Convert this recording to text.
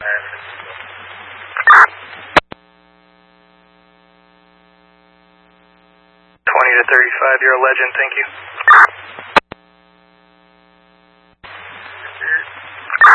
20 to 35, you're a legend, thank you.